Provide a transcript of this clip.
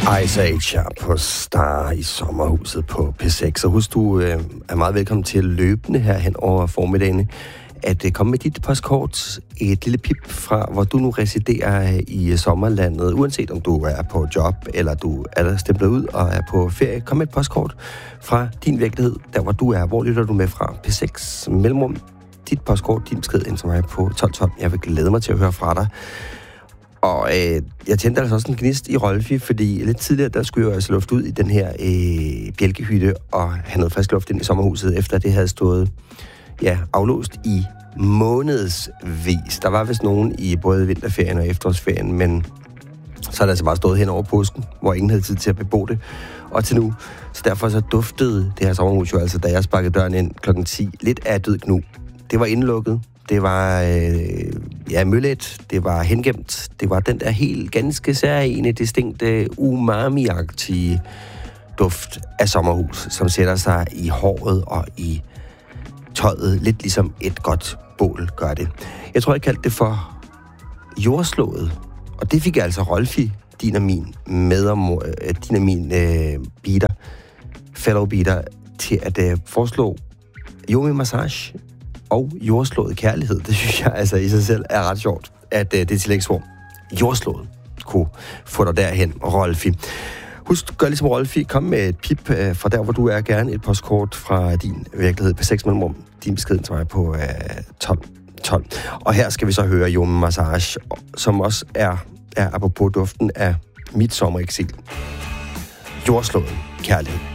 Ice Age på Star i sommerhuset på P6. Så husk, du er meget velkommen til løbende her hen over formiddagen at komme med dit postkort, et lille pip fra, hvor du nu residerer i sommerlandet, uanset om du er på job, eller du er der stemplet ud og er på ferie. Kom med et postkort fra din virkelighed, der hvor du er. Hvor lytter du med fra? P6 mellemrum. Dit postkort, din besked ind til mig på 1212. Jeg vil glæde mig til at høre fra dig. Og jeg tændte altså også en gnist i Rolfi, fordi lidt tidligere, der skulle jeg altså luft ud i den her bjælkehytte, og have noget frisk luft ind i sommerhuset, efter det havde stået aflåst i månedsvis. Der var vist nogen i både vinterferien og efterårsferien, men så har det altså bare stået hen over påsken, hvor ingen havde tid til at bebo det. Og til nu, så derfor så duftede det her sommerhus jo altså, da jeg sparkede døren ind kl. 10, lidt af død knu. Det var indlukket. Det var møllet, det var hengemt, det var den der helt ganske særlige, distinkte, umami-agtige duft af sommerhus, som sætter sig i håret og i tøjet, lidt ligesom et godt bål gør det. Jeg tror, jeg kaldte det for jordslået, og det fik jeg altså Rolfi, din og min beater, fellow beater, til at foreslå Yomi Massage og jordslået kærlighed. Det synes jeg altså i sig selv er ret sjovt, at det tillægsord jordslået kunne få dig derhen, Rolfi. Husk, gør ligesom Rolfi, kom med et pip fra der, hvor du er, gerne et postkort fra din virkelighed på 6 mellemrum. Din besked til mig på 12. Og her skal vi så høre Yomi Massage, som også er apropos duften af mit sommereksil. Jordslået kærlighed.